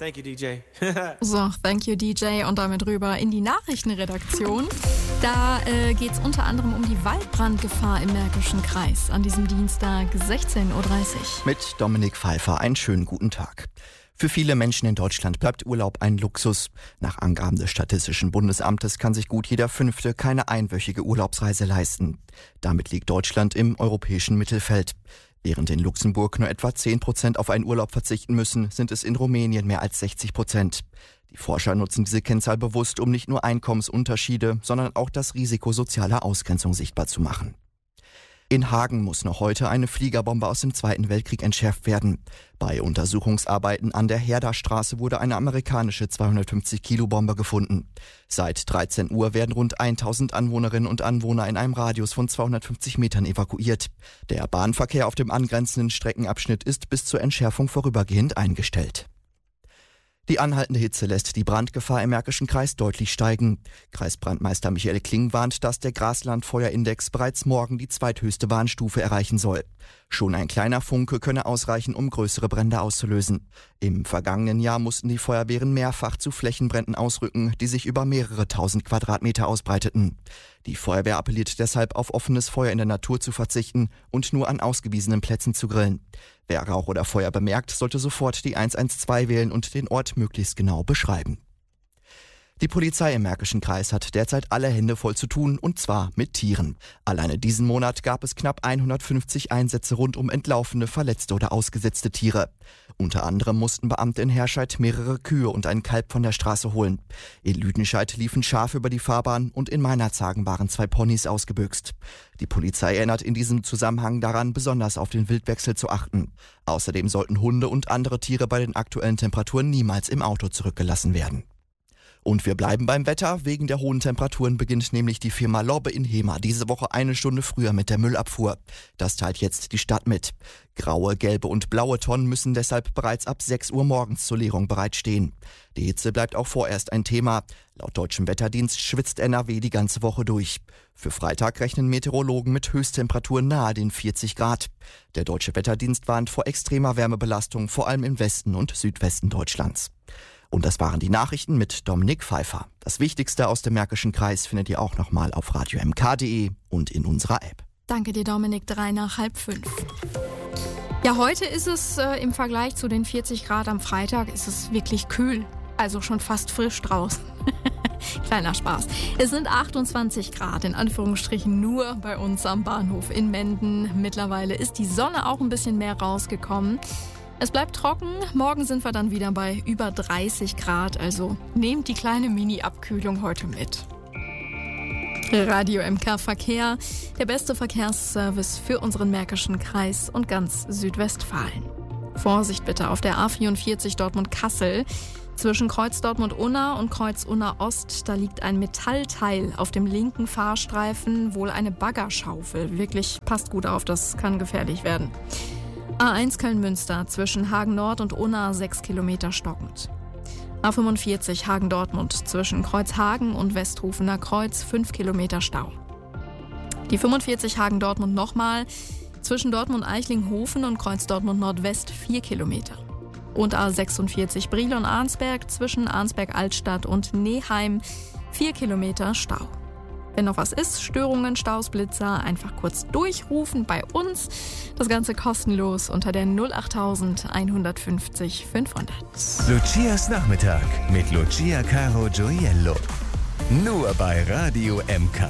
Thank you, DJ. So, thank you, DJ. Und damit rüber in die Nachrichtenredaktion. Da geht es unter anderem um die Waldbrandgefahr im Märkischen Kreis an diesem Dienstag 16.30 Uhr. Mit Dominik Pfeiffer einen schönen guten Tag. Für viele Menschen in Deutschland bleibt Urlaub ein Luxus. Nach Angaben des Statistischen Bundesamtes kann sich gut jeder Fünfte keine einwöchige Urlaubsreise leisten. Damit liegt Deutschland im europäischen Mittelfeld. Während in Luxemburg nur etwa 10% auf einen Urlaub verzichten müssen, sind es in Rumänien mehr als 60%. Die Forscher nutzen diese Kennzahl bewusst, um nicht nur Einkommensunterschiede, sondern auch das Risiko sozialer Ausgrenzung sichtbar zu machen. In Hagen muss noch heute eine Fliegerbombe aus dem Zweiten Weltkrieg entschärft werden. Bei Untersuchungsarbeiten an der Herderstraße wurde eine amerikanische 250-Kilo-Bombe gefunden. Seit 13 Uhr werden rund 1000 Anwohnerinnen und Anwohner in einem Radius von 250 Metern evakuiert. Der Bahnverkehr auf dem angrenzenden Streckenabschnitt ist bis zur Entschärfung vorübergehend eingestellt. Die anhaltende Hitze lässt die Brandgefahr im Märkischen Kreis deutlich steigen. Kreisbrandmeister Michael Kling warnt, dass der Graslandfeuerindex bereits morgen die zweithöchste Warnstufe erreichen soll. Schon ein kleiner Funke könne ausreichen, um größere Brände auszulösen. Im vergangenen Jahr mussten die Feuerwehren mehrfach zu Flächenbränden ausrücken, die sich über mehrere tausend Quadratmeter ausbreiteten. Die Feuerwehr appelliert deshalb, auf offenes Feuer in der Natur zu verzichten und nur an ausgewiesenen Plätzen zu grillen. Wer Rauch oder Feuer bemerkt, sollte sofort die 112 wählen und den Ort möglichst genau beschreiben. Die Polizei im Märkischen Kreis hat derzeit alle Hände voll zu tun, und zwar mit Tieren. Alleine diesen Monat gab es knapp 150 Einsätze rund um entlaufene, verletzte oder ausgesetzte Tiere. Unter anderem mussten Beamte in Herscheid mehrere Kühe und ein Kalb von der Straße holen. In Lüdenscheid liefen Schafe über die Fahrbahn und in Meinerzhagen waren 2 Ponys ausgebüxt. Die Polizei erinnert in diesem Zusammenhang daran, besonders auf den Wildwechsel zu achten. Außerdem sollten Hunde und andere Tiere bei den aktuellen Temperaturen niemals im Auto zurückgelassen werden. Und wir bleiben beim Wetter. Wegen der hohen Temperaturen beginnt nämlich die Firma Lobbe in Hemer diese Woche eine Stunde früher mit der Müllabfuhr. Das teilt jetzt die Stadt mit. Graue, gelbe und blaue Tonnen müssen deshalb bereits ab 6 Uhr morgens zur Leerung bereitstehen. Die Hitze bleibt auch vorerst ein Thema. Laut deutschem Wetterdienst schwitzt NRW die ganze Woche durch. Für Freitag rechnen Meteorologen mit Höchsttemperaturen nahe den 40 Grad. Der deutsche Wetterdienst warnt vor extremer Wärmebelastung, vor allem im Westen und Südwesten Deutschlands. Und das waren die Nachrichten mit Dominik Pfeiffer. Das Wichtigste aus dem Märkischen Kreis findet ihr auch nochmal auf radiomk.de und in unserer App. Danke dir, Dominik. 3 nach halb 5. Ja, heute ist es im Vergleich zu den 40 Grad am Freitag ist es wirklich kühl. Also schon fast frisch draußen. Kleiner Spaß. Es sind 28 Grad, in Anführungsstrichen nur bei uns am Bahnhof in Menden. Mittlerweile ist die Sonne auch ein bisschen mehr rausgekommen. Es bleibt trocken, morgen sind wir dann wieder bei über 30 Grad, also nehmt die kleine Mini-Abkühlung heute mit. Radio MK Verkehr, der beste Verkehrsservice für unseren Märkischen Kreis und ganz Südwestfalen. Vorsicht bitte auf der A44 Dortmund-Kassel. Zwischen Kreuz Dortmund-Unna und Kreuz Unna-Ost, da liegt ein Metallteil auf dem linken Fahrstreifen, wohl eine Baggerschaufel. Wirklich passt gut auf, das kann gefährlich werden. A1 Köln-Münster zwischen Hagen-Nord und Unna 6 Kilometer stockend. A45 Hagen-Dortmund zwischen Kreuzhagen und Westhofener Kreuz 5 Kilometer Stau. Die 45 Hagen-Dortmund nochmal zwischen Dortmund-Eichlinghofen und Kreuz Dortmund-Nordwest 4 Kilometer. Und A46 Brilon-Arnsberg zwischen Arnsberg-Altstadt und Neheim 4 Kilometer Stau. Wenn noch was ist, Störungen, Staus, Blitzer, einfach kurz durchrufen bei uns. Das Ganze kostenlos unter der 08000 150 500. Lucias Nachmittag mit Lucia Caro Gioiello. Nur bei Radio MK.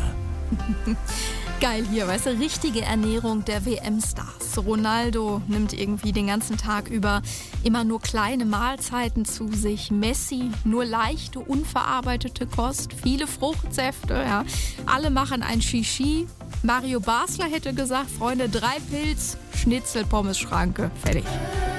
Geil hier, weißt du, richtige Ernährung der WM-Stars. Ronaldo nimmt irgendwie den ganzen Tag über immer nur kleine Mahlzeiten zu sich. Messi nur leichte, unverarbeitete Kost, viele Fruchtsäfte, ja. Alle machen ein Shishi. Mario Basler hätte gesagt, Freunde, 3 Pilz, Schnitzel, Pommes, Schranke, fertig.